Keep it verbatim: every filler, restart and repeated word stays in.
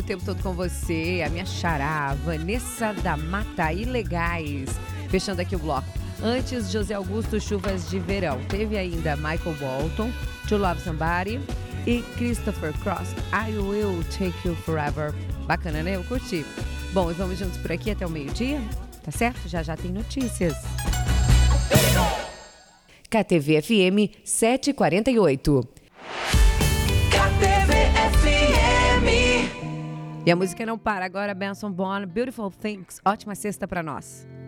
o tempo todo com você, a minha xará, Vanessa da Mata Ilegais. Fechando aqui o bloco. Antes, José Augusto, Chuvas de Verão. Teve ainda Michael Bolton, To Love Somebody e Christopher Cross, I Will Take You Forever. Bacana, né? Eu curti. Bom, e vamos juntos por aqui até o meio-dia? Tá certo? Já já tem notícias. K T V F M sete e quarenta e oito. K T V F M. E a música não para. Agora, Benson Bourne, Beautiful Things. Ótima sexta pra nós.